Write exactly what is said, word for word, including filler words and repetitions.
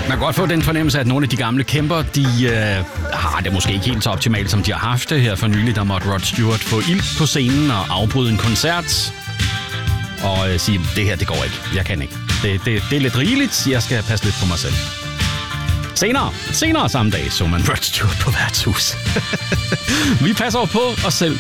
Man kan godt få den fornemmelse, at nogle af de gamle kæmper, de øh, har det måske ikke helt så optimalt, som de har haft det her for nylig. Der måtte Rod Stewart få ild på scenen og afbryde en koncert. Og øh, sige, det her, det går ikke. Jeg kan ikke. Det, det, det er lidt rigeligt. Jeg skal passe lidt på mig selv. Senere, senere samme dag, så man Rod Stewart på værtshus. Vi passer over på os selv.